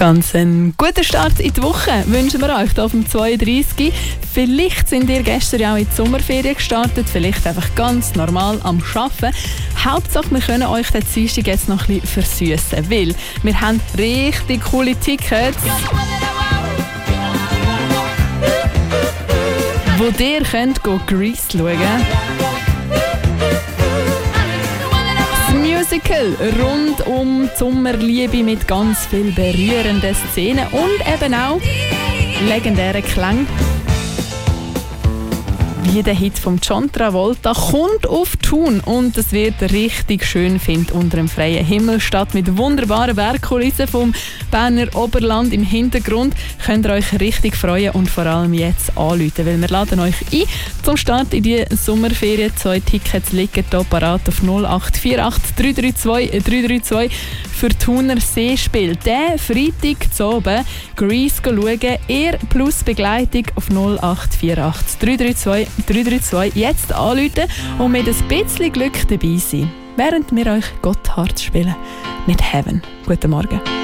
Ganz einen guten Start in die Woche wünschen wir euch hier auf dem 32. Vielleicht sind ihr gestern ja auch in die Sommerferien gestartet, vielleicht einfach ganz normal am Arbeiten. Hauptsache, wir können euch den Dienstag jetzt noch ein bisschen versüssen, weil wir haben richtig coole Tickets, wo ihr könnt Grease schauen. Musical rund um die Sommerliebe mit ganz viel berührenden Szenen und eben auch legendären Klängen. Wie der Hit von John Travolta kommt auf Thun und es wird richtig schön, findet unter dem freien Himmel statt mit wunderbaren Bergkulissen vom Berner Oberland im Hintergrund. Könnt ihr euch richtig freuen und vor allem jetzt anrufen, weil wir laden euch ein zum Start in die Sommerferien. 2 Tickets liegen hier parat auf 0848 332 332 für Thuner Seespiel. Der Freitag zu oben Grease schauen, ihr plus Begleitung auf 0848 332 332 jetzt anrufen und mit ein bisschen Glück dabei sein, während wir euch Gotthard spielen mit Heaven. Guten Morgen.